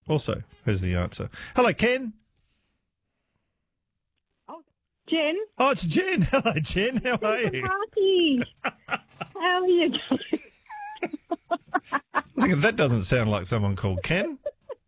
also has the answer. Hello, Ken. Oh, Jen. Oh, it's Jen. Hello, Jen. How are you? Party. How are you? That doesn't sound like someone called Ken.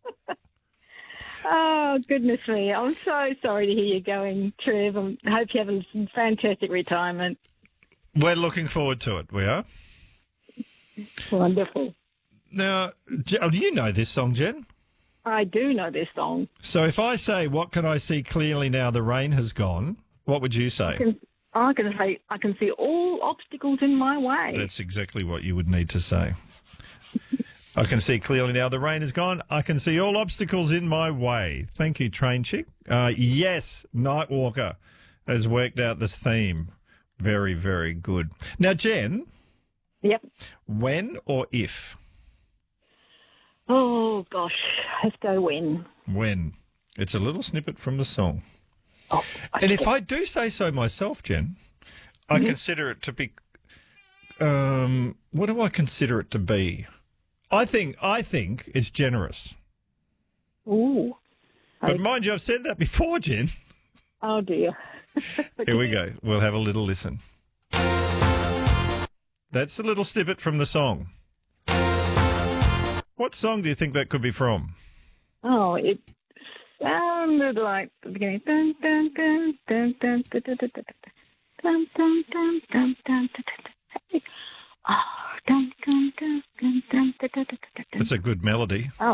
Oh, goodness me. I'm so sorry to hear you going, Trev. I hope you have a fantastic retirement. We're looking forward to it. We are. Wonderful. Now, do you know this song, Jen? I do know this song. So if I say, what can I see clearly now the rain has gone, what would you say? I can see all obstacles in my way. That's exactly what you would need to say. I can see clearly now the rain is gone. I can see all obstacles in my way. Thank you, Train Chick. Yes, Nightwalker has worked out this theme. Very, very good. Now, Jen. Yep. When or if? Oh, gosh. Let's go when. When. It's a little snippet from the song. Oh, and if I do say so myself, Jen, I consider it to be... what do I consider it to be? I think it's generous. Ooh. But mind you, I've said that before, Jen. Oh, dear. Here we go. We'll have a little listen. That's a little snippet from the song. What song do you think that could be from? Oh, it sounded like the beginning. Dun, dun, dun, dun, dun, dun, dun, dun, dun, dun, dun, dun, dun, dun. Oh, dun, dun, dun, dun, dun, dun, dun, dun. It's a good melody. Oh.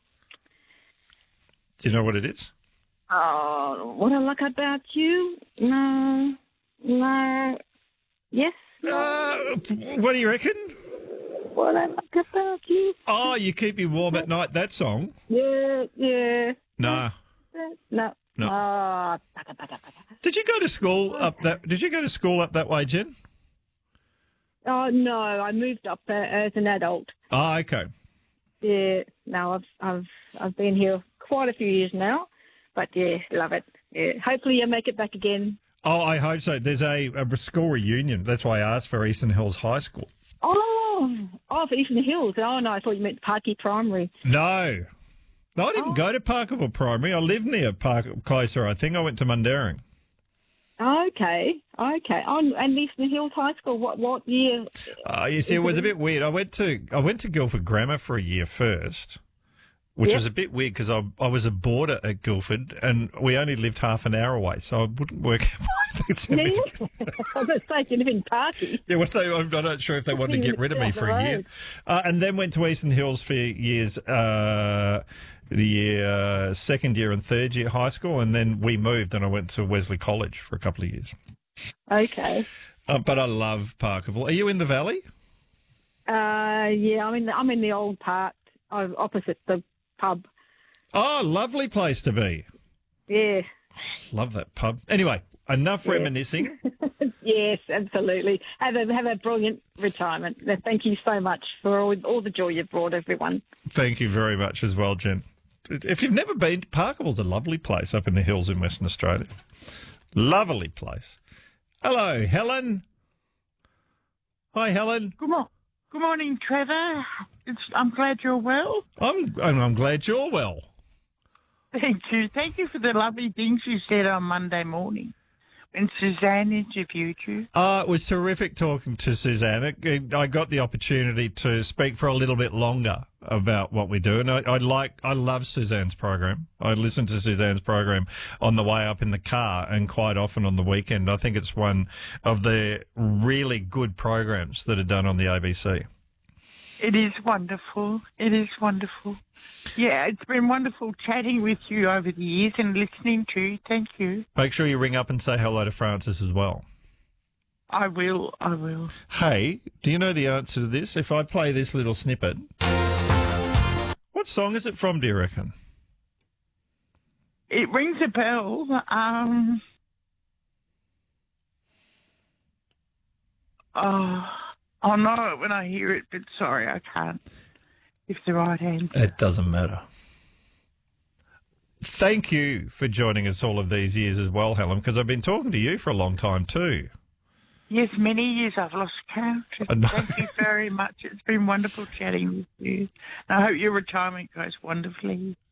Do you know what it is? Oh, what I like about you? No. Yes? What do you reckon? What I like about you? Oh, You Keep Me Warm at Night, that song? Yeah. No. No. No. Oh, Did you go to school up that way, Jen? Oh, no, I moved up as an adult. Oh, okay. Yeah, no, I've been here quite a few years now, but yeah, love it. Yeah, hopefully you'll make it back again. Oh, I hope so. There's a school reunion. That's why I asked for Eastern Hills High School. Oh, for Eastern Hills. Oh, no, I thought you meant Parky Primary. No, I didn't go to Parkerville Primary. I lived near closer, I think. I went to Mundaring. Okay. Oh, and Eastern Hills High School, what year? You see, it was a bit weird. I went to Guildford Grammar for a year first, which was a bit weird because I was a boarder at Guildford and we only lived half an hour away, so I wouldn't work out. I was going to say, you live in Parky. Yeah, I'm not sure if they wanted to get rid of me for a year. And then went to Eastern Hills for years, second year and third year high school, and then we moved and I went to Wesley College for a couple of years. Okay. But I love Parkerville. Are you in the valley? Yeah, I'm in the old part, opposite the pub. Oh, lovely place to be. Yeah. Love that pub. Anyway, enough reminiscing. Yes, absolutely. Have a brilliant retirement. Thank you so much for all the joy you've brought everyone. Thank you very much as well, Jen. If you've never been, Parkerville's a lovely place up in the hills in Western Australia. Lovely place. Hello, Helen. Hi, Helen. Good morning, Trevor. I'm glad you're well. I'm glad you're well. Thank you. Thank you for the lovely things you said on Monday morning when Suzanne interviewed you. It was terrific talking to Suzanne. I got the opportunity to speak for a little bit longer about what we do, and I love Suzanne's program. I listen to Suzanne's program on the way up in the car and quite often on the weekend. I think it's one of the really good programs that are done on the ABC. It is wonderful. It is wonderful. Yeah, it's been wonderful chatting with you over the years and listening to you. Thank you. Make sure you ring up and say hello to Francis as well. I will. Hey, do you know the answer to this? If I play this little snippet, what song is it from, do you reckon? It rings a bell. I'll know it when I hear it, but sorry, I can't. If the right answer. It doesn't matter. Thank you for joining us all of these years as well, Helen, because I've been talking to you for a long time too. Yes, many years. I've lost count. Thank you very much. It's been wonderful chatting with you. I hope your retirement goes wonderfully.